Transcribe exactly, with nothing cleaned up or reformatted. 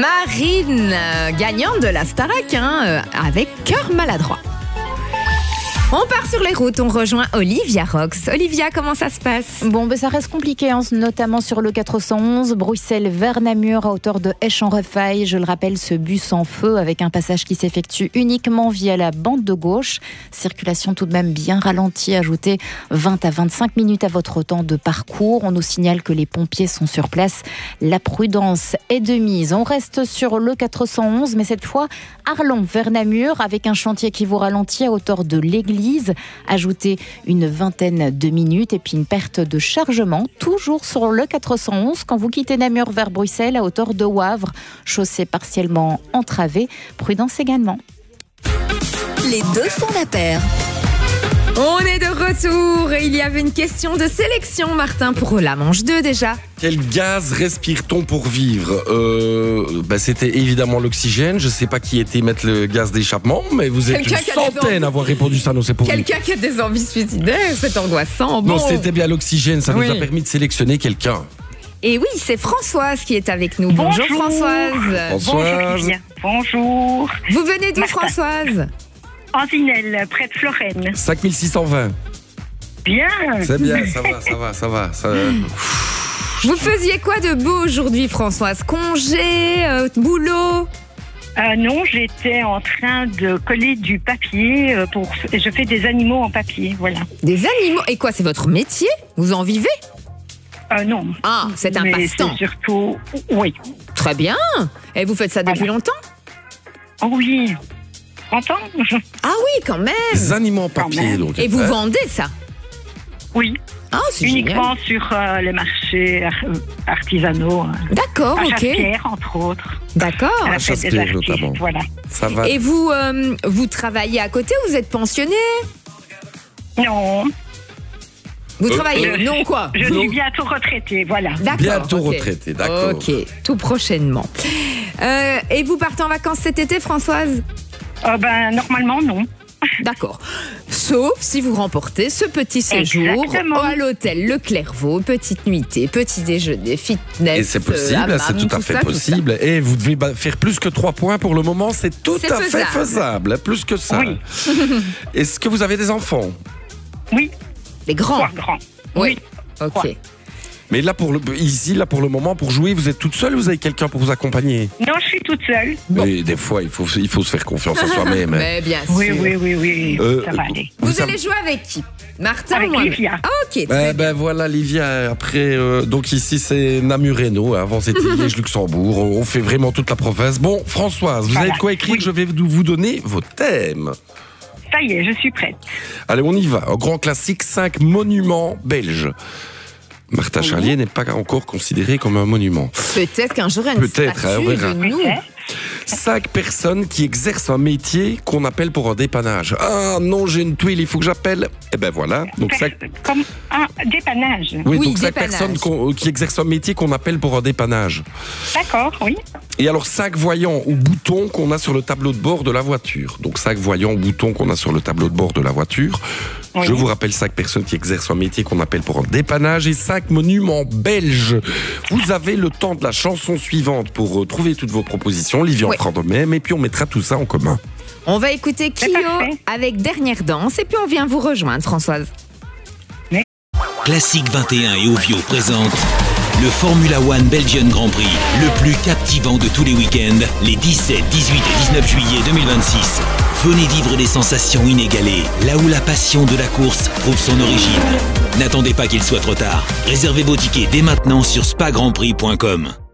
Marine, euh, gagnante de la Starac, hein, euh, avec Cœur maladroit. On part sur les routes, on rejoint Olivia Rox. Olivia, comment ça se passe ? Bon, ben ça reste compliqué, hein, notamment sur le quatre cent onze, Bruxelles vers Namur, à hauteur de Esch-en-Refaille. Je le rappelle, ce bus en feu avec un passage qui s'effectue uniquement via la bande de gauche. Circulation tout de même bien ralentie, ajoutez vingt à vingt-cinq minutes à votre temps de parcours. On nous signale que les pompiers sont sur place. La prudence est de mise. On reste sur le quatre cent onze, mais cette fois, Arlon vers Namur, avec un chantier qui vous ralentit à hauteur de l'église. Ajoutez une vingtaine de minutes et puis une perte de chargement, toujours sur le quatre cent onze quand vous quittez Namur vers Bruxelles à hauteur de Wavre, chaussée partiellement entravée. Prudence également. Les deux font la paire. On est de retour et il y avait une question de sélection, Martin, pour la manche deux déjà. Quel gaz respire-t-on pour vivre ? euh, bah C'était évidemment l'oxygène. Je ne sais pas qui était mettre le gaz d'échappement, mais vous êtes Quelqu'un une qui a des centaine à avoir répondu ça. Non, c'est pour Quelqu'un qui a des envies suicidaires, c'est angoissant. Bon. Non, c'était bien l'oxygène. Ça Oui. nous a permis de sélectionner quelqu'un. Et oui, c'est Françoise qui est avec nous. Bonjour, Bonjour. Françoise. Françoise. Bonjour Sylvia. Bonjour. Vous venez d'où, Martin. Françoise ? Anzinel, près de Florène. cinq mille six cent vingt. Bien. C'est bien, ça va, ça va, ça va. Ça... Vous faisiez quoi de beau aujourd'hui, Françoise ? Congé, euh, boulot ? Euh, non, j'étais en train de coller du papier euh, pour. Je fais des animaux en papier, voilà. Des animaux ? Et quoi, c'est votre métier ? Vous en vivez ? Euh, non. Ah, c'est un Mais passe-temps. c'est surtout, oui. Très bien. Et vous faites ça depuis Voilà. longtemps ? Oh oui. trente ans. Ah oui, quand même. Des animaux en papier, même. donc. Et vous Hein vendez ça ? Oui. Ah, c'est Uniquement sur euh, les marchés ar- artisanaux. hein. génial. D'accord, À ok. Chasse-Pierre, entre autres. D'accord. À la à fête des Chasse-Pierre, artistes, notamment. voilà. Ça va. Et vous, euh, vous travaillez à côté ou vous êtes pensionné ? Non, Vous Euh, travaillez euh, Non, quoi je Non. suis bientôt retraitée, voilà. D'accord, Bientôt ok. retraité, d'accord. Ok, tout prochainement. Euh, et vous partez en vacances cet été, Françoise ? Euh, ben, normalement, non. D'accord. Sauf si vous remportez ce petit séjour Exactement. à l'hôtel Le Clairvaux, petite nuitée, petit déjeuner, fitness. Et c'est possible, euh, hammam, c'est tout à fait ça, tout possible. Et vous devez ba- faire plus que trois points pour le moment, c'est tout C'est à fait faisable. faisable. Plus que ça. Oui. Est-ce que vous avez des enfants ? Oui, ça. Les grands. trois grands. Oui. Ok. Trois. Mais là, pour le, ici, là, pour le moment, pour jouer, vous êtes toute seule ou vous avez quelqu'un pour vous accompagner ? Non, je suis toute seule. Mais des fois, il faut, il faut se faire confiance en soi-même. hein. Mais bien sûr. Oui, oui, oui, oui. Euh, ça va aller. Vous, savez- allez jouer avec qui ? Martin Avec ou moi Livia. Ah, ok. très Ben, bien. ben voilà, Livia. Après, euh, donc ici, c'est Namur-Reno. Avant, c'était Liège-Luxembourg. On fait vraiment toute la province. Bon, Françoise, vous Voilà. avez de quoi écrire ? Oui. Je vais vous donner vos thèmes. Ça y est, je suis prête. Allez, on y va. Un grand classique, cinq monuments belges. Martin Charlier n'est pas encore considéré comme un monument. Peut-être qu'un jour, elle Peut-être, hein, on verra. de nous. Peut-être. Cinq personnes qui exercent un métier qu'on appelle pour un dépannage. Ah non, j'ai une tuile, il faut que j'appelle. Eh ben voilà. Donc cinq, Comme un dépannage. oui, Oui, donc cinq dépannage. personnes qu'on- qui exercent un métier qu'on appelle pour un dépannage. D'accord, oui. Et alors cinq voyants ou boutons qu'on a sur le tableau de bord de la voiture. Donc cinq voyants ou boutons qu'on a sur le tableau de bord de la voiture. Oui. Je vous rappelle cinq personnes qui exercent un métier qu'on appelle pour un dépannage et cinq monuments belges. Vous avez le temps de la chanson suivante pour euh, trouver toutes vos propositions. Livia en Oui. fera de même et puis on mettra tout ça en commun. On va écouter Kyo parfait. avec Dernière Danse et puis on vient vous rejoindre, Françoise. Classique vingt et un et Ovio présente le Formula One Belgian Grand Prix, le plus captivant de tous les week-ends, les dix-sept, dix-huit et dix-neuf juillet deux mille vingt-six. Venez vivre des sensations inégalées, là où la passion de la course trouve son origine. N'attendez pas qu'il soit trop tard. Réservez vos tickets dès maintenant sur spa grand prix point com.